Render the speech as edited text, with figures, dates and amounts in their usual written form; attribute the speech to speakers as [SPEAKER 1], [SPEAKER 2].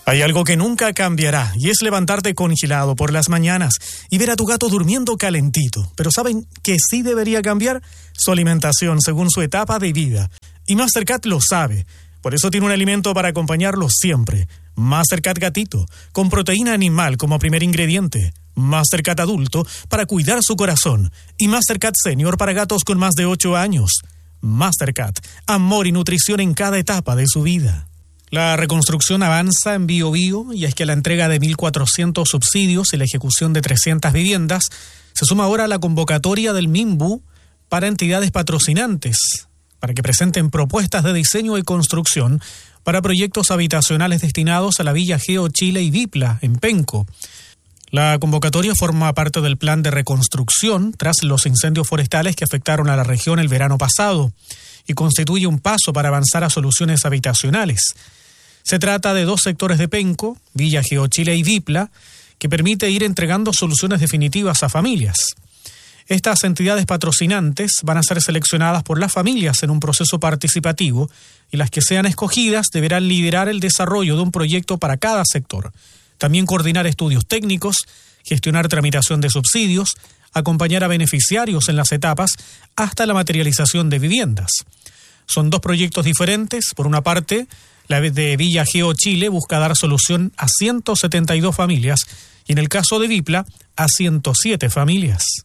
[SPEAKER 1] Hay algo que nunca cambiará y es levantarte congelado por las mañanas y ver a tu gato durmiendo calentito. Pero ¿saben que sí debería cambiar? Su alimentación según su etapa de vida. Y Mastercat lo sabe. Por eso tiene un alimento para acompañarlo siempre. Mastercat Gatito, con proteína animal como primer ingrediente. Mastercat Adulto para cuidar su corazón. Y Mastercat Senior para gatos con más de 8 años. Mastercat, amor y nutrición en cada etapa de su vida. La reconstrucción avanza en Biobío y es que a la entrega de 1.400 subsidios y la ejecución de 300 viviendas se suma ahora la convocatoria del MIMBU para entidades patrocinantes para que presenten propuestas de diseño y construcción para proyectos habitacionales destinados a la Villa Geo Chile y Vipla en Penco. La convocatoria forma parte del plan de reconstrucción tras los incendios forestales que afectaron a la región el verano pasado y constituye un paso para avanzar a soluciones habitacionales. Se trata de 2 sectores de Penco, Villa Geo Chile y Vipla, que permite ir entregando soluciones definitivas a familias. Estas entidades patrocinantes van a ser seleccionadas por las familias en un proceso participativo y las que sean escogidas deberán liderar el desarrollo de un proyecto para cada sector. También coordinar estudios técnicos, gestionar tramitación de subsidios, acompañar a beneficiarios en las etapas hasta la materialización de viviendas. Son 2 proyectos diferentes. Por una parte, la de Villa Geo Chile busca dar solución a 172 familias y en el caso de Vipla a 107 familias.